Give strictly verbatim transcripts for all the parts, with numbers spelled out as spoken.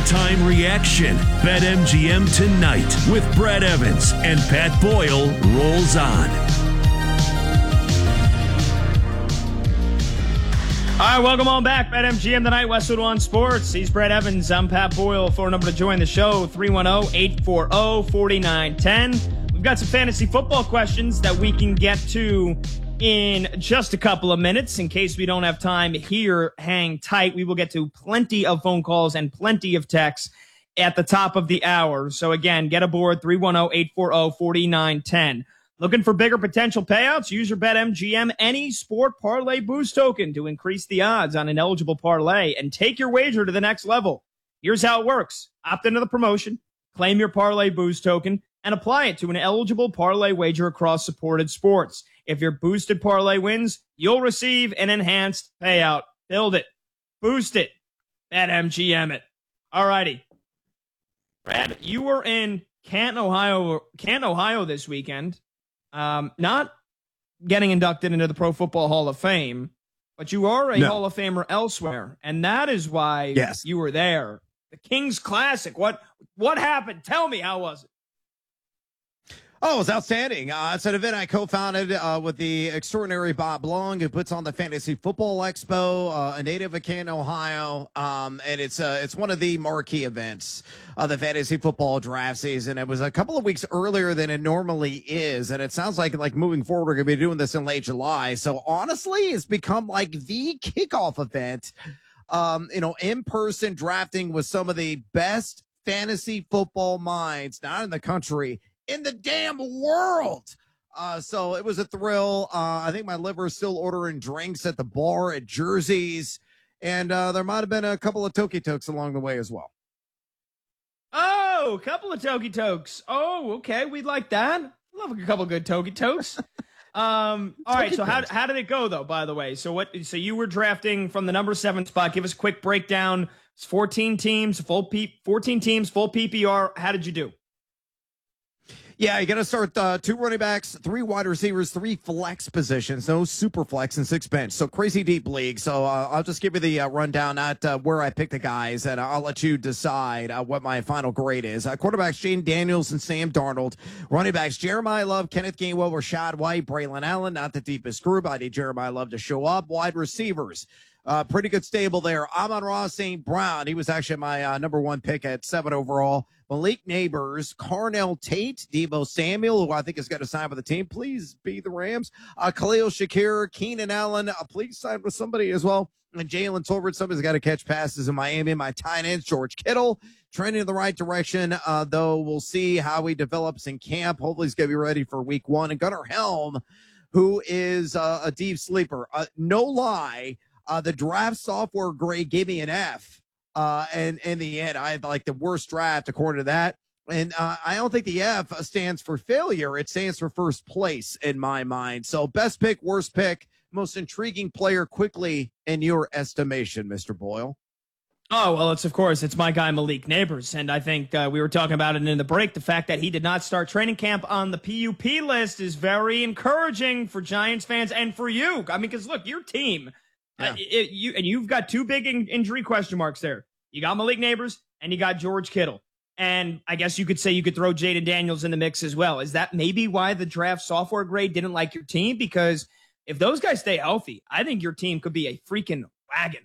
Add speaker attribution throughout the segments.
Speaker 1: real-time reaction. BetMGM Tonight with Brad Evans and Pat Boyle rolls on.
Speaker 2: All right, welcome on back. BetMGM Tonight, Westwood One Sports. He's Brad Evans. I'm Pat Boyle. Phone number to join the show, three one zero, eight four zero, four nine one zero. We've got some fantasy football questions that we can get to in just a couple of minutes. In case we don't have time here, hang tight. We will get to plenty of phone calls and plenty of texts at the top of the hour. So again, get aboard, three one zero, eight four zero, four nine one zero. Looking for bigger potential payouts? Use your BetMGM Any Sport Parlay Boost token to increase the odds on an eligible parlay and take your wager to the next level. Here's how it works. Opt into the promotion, claim your Parlay Boost token, and apply it to an eligible parlay wager across supported sports. If your boosted parlay wins, you'll receive an enhanced payout. Build it. Boost it. BetMGM it. All righty. Brad, you were in Canton, Ohio, Canton, Ohio this weekend. Um, not getting inducted into the Pro Football Hall of Fame, but you are a no. Hall of Famer elsewhere, and that is why
Speaker 3: yes.
Speaker 2: you were there. The King's Classic. What what happened? Tell me, how was it?
Speaker 3: Oh, it was outstanding. Uh, it's an event I co-founded uh, with the extraordinary Bob Long, who puts on the Fantasy Football Expo, uh, a native of Canton, Ohio. Um, and it's uh, it's one of the marquee events of the fantasy football draft season. It was a couple of weeks earlier than it normally is. And it sounds like, like moving forward, we're going to be doing this in late July. So honestly, it's become like the kickoff event. Um, you know, in-person drafting with some of the best fantasy football minds, not in the country, in the damn world. Uh, so it was a thrill. Uh, I think my liver is still ordering drinks at the bar at Jersey's. And uh, there might have been a couple of Toki Tokes along the way as well.
Speaker 2: Oh, a couple of Toki Tokes. Oh, okay. We'd like that. Love a couple of good Toki Tokes. um, all right. So how, how did it go, though, by the way? So what? So you were drafting from the number seven spot. Give us a quick breakdown. It's fourteen teams, full P, fourteen teams, full P P R. How did you do?
Speaker 3: Yeah, you're going to start uh, two running backs, three wide receivers, three flex positions, no super flex, and six bench. So crazy deep league. So uh, I'll just give you the uh, rundown, not uh, where I picked the guys, and I'll let you decide uh, what my final grade is. Uh, quarterbacks, Jaden Daniels and Sam Darnold. Running backs, Jeremiah Love, Kenneth Gainwell, Rashad White, Braylon Allen. Not the deepest group. I need Jeremiah Love to show up. Wide receivers. Uh, pretty good stable there. Amon-Ra Saint Brown. He was actually my uh, number one pick at seven overall. Malik Neighbors, Carnell Tate, Deebo Samuel, who I think is going to sign with the team. Please be the Rams. Uh, Khalil Shakir, Keenan Allen. Uh, please sign with somebody as well. And Jalen Tolbert. Somebody's got to catch passes in Miami. My tight ends, George Kittle, trending in the right direction, uh, though we'll see how he develops in camp. Hopefully he's going to be ready for week one. And Gunnar Helm, who is uh, a deep sleeper. Uh, no lie. Uh, the draft software grade gave me an F. Uh, and in the end, I had like the worst draft according to that. And uh, I don't think the F stands for failure. It stands for first place in my mind. So best pick, worst pick, most intriguing player quickly in your estimation, Mister Boyle.
Speaker 2: Oh, well, it's of course, it's my guy, Malik Neighbors. And I think uh, we were talking about it in the break. The fact that he did not start training camp on the P U P list is very encouraging for Giants fans and for you. I mean, because look, your team. Yeah. Uh, it, you and you've got two big in, injury question marks there. You got Malik Neighbors and you got George Kittle. And I guess you could say you could throw Jaden Daniels in the mix as well. Is that maybe why the draft software grade didn't like your team? Because if those guys stay healthy, I think your team could be a freaking wagon.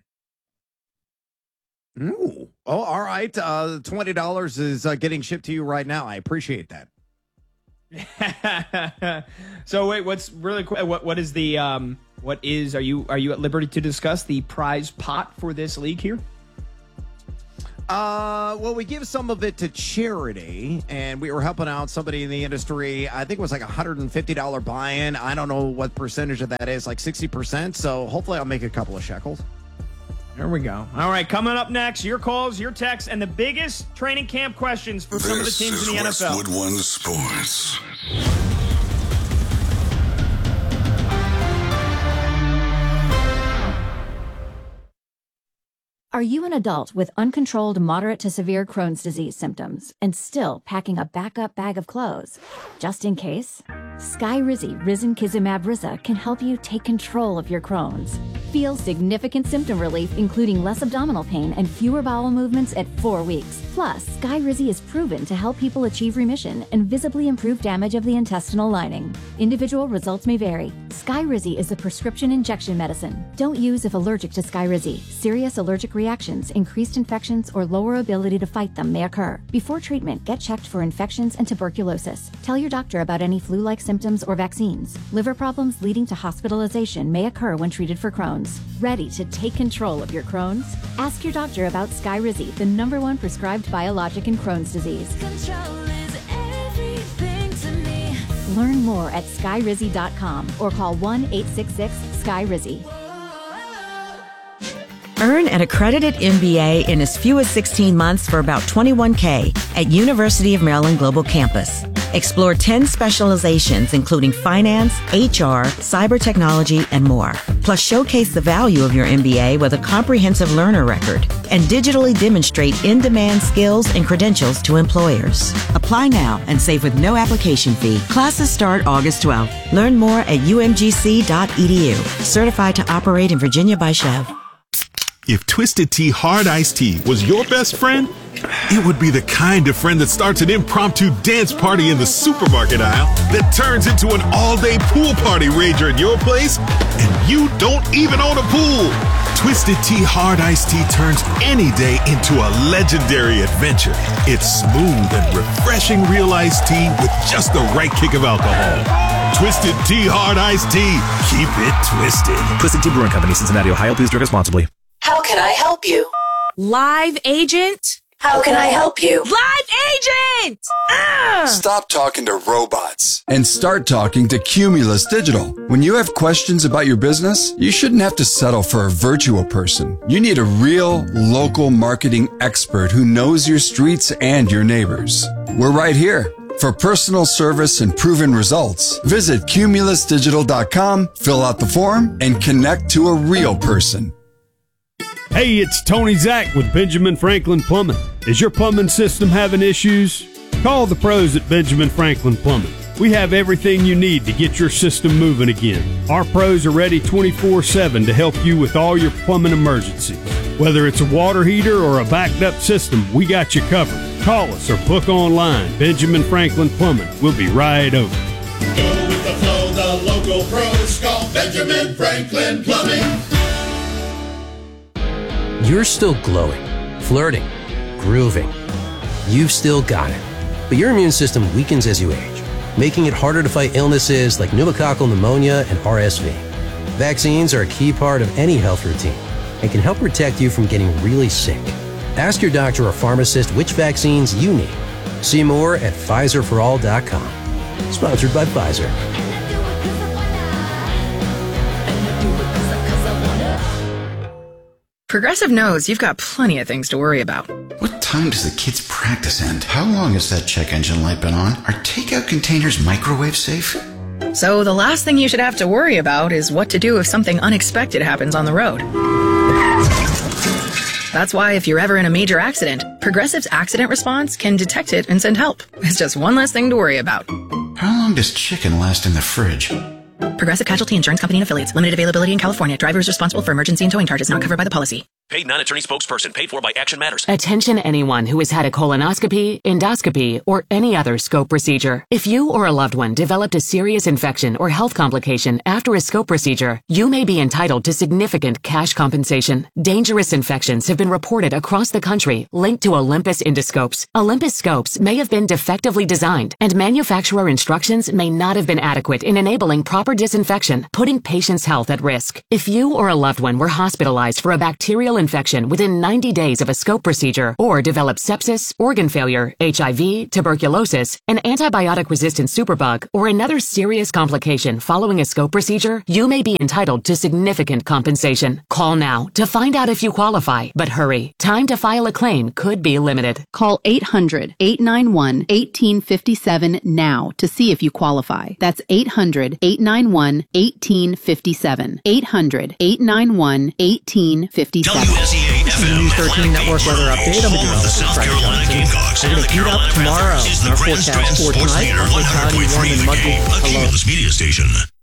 Speaker 3: Ooh. Oh, all right. Uh, twenty dollars is uh, getting shipped to you right now. I appreciate that.
Speaker 2: So wait, what's really quick? What what is the um? What is, are you are you at liberty to discuss the prize pot for this league here?
Speaker 3: Uh, well, we give some of it to charity, and we were helping out somebody in the industry. I think it was like a one hundred fifty dollars buy-in. I don't know what percentage of that is, like sixty percent. So hopefully I'll make a couple of shekels.
Speaker 2: There we go. All right, coming up next, your calls, your texts, and the biggest training camp questions for some of the teams in the N F L.
Speaker 1: Westwood One Sports.
Speaker 4: Are you an adult with uncontrolled moderate to severe Crohn's disease symptoms and still packing a backup bag of clothes? Just in case? Skyrizi Risankizumab Riza can help you take control of your Crohn's. Feel significant symptom relief, including less abdominal pain and fewer bowel movements at four weeks. Plus, Skyrizi is proven to help people achieve remission and visibly improve damage of the intestinal lining. Individual results may vary. Skyrizi is a prescription injection medicine. Don't use if allergic to Skyrizi. Serious allergic reactions, increased infections, or lower ability to fight them may occur. Before treatment, get checked for infections and tuberculosis. Tell your doctor about any flu-like symptoms or vaccines. Liver problems leading to hospitalization may occur when treated for Crohn's. Ready to take control of your Crohn's? Ask your doctor about Skyrizi, the number one prescribed biologic in Crohn's disease.
Speaker 5: Control is everything to me.
Speaker 4: Learn more at skyrizi dot com or call one eight six six Skyrizi.
Speaker 6: Earn an accredited M B A in as few as sixteen months for about twenty-one K at University of Maryland Global Campus. Explore ten specializations, including finance, H R, cyber technology, and more. Plus, showcase the value of your M B A with a comprehensive learner record and digitally demonstrate in-demand skills and credentials to employers. Apply now and save with no application fee. Classes start August twelfth. Learn more at u m g c dot e d u. Certified to operate in Virginia by Chev.
Speaker 7: If Twisted Tea Hard Iced Tea was your best friend, it would be the kind of friend that starts an impromptu dance party in the supermarket aisle that turns into an all-day pool party rager at your place, and you don't even own a pool. Twisted Tea Hard Iced Tea turns any day into a legendary adventure. It's smooth and refreshing real iced tea with just the right kick of alcohol. Twisted Tea Hard Iced Tea. Keep it twisted.
Speaker 8: Twisted Tea Brewing Company, Cincinnati, Ohio. Please drink responsibly.
Speaker 9: How can I help you?
Speaker 10: Live agent?
Speaker 9: How can I help you?
Speaker 10: Live agent! Ah!
Speaker 11: Stop talking to robots and start talking to Cumulus Digital. When you have questions about your business, you shouldn't have to settle for a virtual person. You need a real local marketing expert who knows your streets and your neighbors. We're right here. For personal service and proven results, visit cumulus digital dot com, fill out the form, and connect to a real person.
Speaker 12: Hey, it's Tony Zach with Benjamin Franklin Plumbing. Is your plumbing system having issues? Call the pros at Benjamin Franklin Plumbing. We have everything you need to get your system moving again. Our pros are ready twenty-four seven to help you with all your plumbing emergencies. Whether it's a water heater or a backed up system, we got you covered. Call us or book online. Benjamin Franklin Plumbing. We'll be right over.
Speaker 13: Go with the flow, the local pros. Call Benjamin Franklin Plumbing.
Speaker 14: You're still glowing, flirting, grooving. You've still got it. But your immune system weakens as you age, making it harder to fight illnesses like pneumococcal pneumonia and R S V. Vaccines are a key part of any health routine and can help protect you from getting really sick. Ask your doctor or pharmacist which vaccines you need. See more at Pfizer for all dot com. Sponsored by Pfizer.
Speaker 15: Progressive knows you've got plenty of things to worry about.
Speaker 16: What time does the kids' practice end? How long has that check engine light been on? Are takeout containers microwave safe?
Speaker 15: So the last thing you should have to worry about is what to do if something unexpected happens on the road. That's why if you're ever in a major accident, Progressive's accident response can detect it and send help. It's just one less thing to worry about.
Speaker 16: How long does chicken last in the fridge?
Speaker 15: Progressive Casualty Insurance Company and Affiliates. Limited availability in California. Driver is responsible for emergency and towing charges not covered by the policy.
Speaker 17: Paid non-attorney spokesperson. Paid for by Action Matters.
Speaker 18: Attention anyone who has had a colonoscopy, endoscopy, or any other scope procedure. If you or a loved one developed a serious infection or health complication after a scope procedure, you may be entitled to significant cash compensation. Dangerous infections have been reported across the country linked to Olympus endoscopes. Olympus scopes may have been defectively designed, and manufacturer instructions may not have been adequate in enabling proper disinfection, putting patients' health at risk. If you or a loved one were hospitalized for a bacterial infection within ninety days of a scope procedure or developed sepsis, organ failure, H I V, tuberculosis, an antibiotic-resistant superbug, or another serious complication following a scope procedure, you may be entitled to significant compensation. Call now to find out if you qualify, but hurry. Time to file a claim could be limited.
Speaker 19: Call eight hundred, eight nine one, one eight five seven now to see if you qualify. That's eight hundred, eight nine one, one eight five seven. eight hundred, eight nine one, one eight five seven.
Speaker 1: W S E A
Speaker 20: This is the News thirteen Network weather update. I'm
Speaker 1: home of the South Carolina Gamecocks and the Carolina Panthers is the Grandstand Sports Leader one hundred point three The Game, a Cumulus media station.